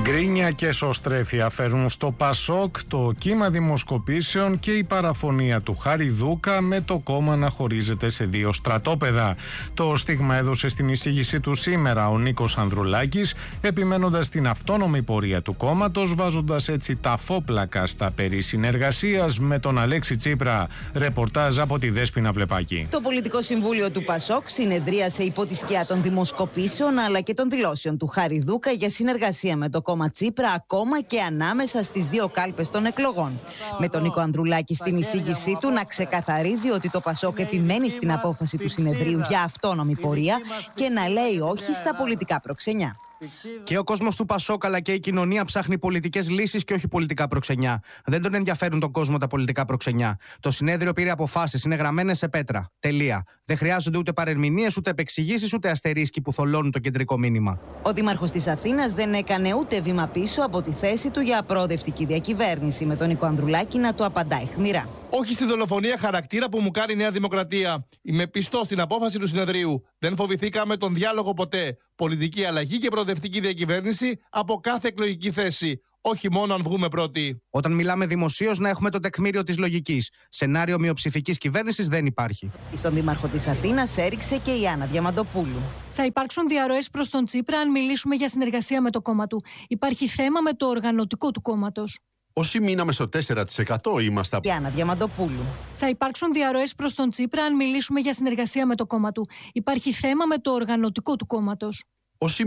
Γκρίνια και σωστρέφεια φέρνουν στο Πασόκ το κύμα δημοσκοπήσεων και η παραφωνία του Χάρη Δούκα με το κόμμα να χωρίζεται σε δύο στρατόπεδα. Το στίγμα έδωσε στην εισήγησή του σήμερα ο Νίκος Ανδρουλάκης, επιμένοντας την αυτόνομη πορεία του κόμματος, βάζοντας έτσι τα φόπλακα στα περί συνεργασίας με τον Αλέξη Τσίπρα. Ρεπορτάζ από τη Δέσποινα Βλεπάκη. Το Πολιτικό Συμβούλιο του Πασόκ συνεδρίασε υπό τη σκιά των δημοσκοπήσεων αλλά και των δηλώσεων του Χάρη Δούκα για συνεργασία με το κόμμα Τσίπρα, ακόμα και ανάμεσα στις δύο κάλπες των εκλογών. Με τον Νίκο Ανδρουλάκη στην εισήγησή του να ξεκαθαρίζει ότι το Πασόκ επιμένει στην απόφαση του συνεδρίου για αυτόνομη πορεία και να λέει όχι στα πολιτικά προξενιά. Και ο κόσμος του Πασόκ αλλά και η κοινωνία ψάχνει πολιτικές λύσεις και όχι πολιτικά προξενιά. Δεν τον ενδιαφέρουν τον κόσμο τα πολιτικά προξενιά. Το συνέδριο πήρε αποφάσεις, είναι γραμμένες σε πέτρα. Τελεία. Δεν χρειάζονται ούτε παρερμηνίες, ούτε επεξηγήσεις, ούτε αστερίσκοι που θολώνουν το κεντρικό μήνυμα. Ο Δήμαρχος της Αθήνας δεν έκανε ούτε βήμα πίσω από τη θέση του για προοδευτική διακυβέρνηση, με τον Νίκο Ανδρουλάκη να του απαντάει χμηρά. Όχι στη δολοφονία χαρακτήρα που μου κάνει η Νέα Δημοκρατία. Είμαι πιστός στην απόφαση του συνεδρίου. Δεν φοβηθήκαμε τον διάλογο ποτέ. Πολιτική αλλαγή και προοδευτική διακυβέρνηση από κάθε εκλογική θέση. Όχι μόνο αν βγούμε πρώτοι. Όταν μιλάμε δημοσίως, να έχουμε το τεκμήριο της λογικής. Σενάριο μειοψηφικής κυβέρνησης δεν υπάρχει. Στον Δήμαρχο της Αθήνας έριξε και η Άννα Διαμαντοπούλου. Θα υπάρξουν διαρροές προς τον Τσίπρα αν μιλήσουμε για συνεργασία με το κόμμα του. Υπάρχει θέμα με το οργανωτικό του κόμματος. Όσοι μείναμε στο 4% είμαστε. Η Άννα Διαμαντοπούλου. Θα υπάρξουν διαρροές προς τον Τσίπρα αν μιλήσουμε για συνεργασία με το κόμμα του. Υπάρχει θέμα με το οργανωτικό του κόμματος. Όσοι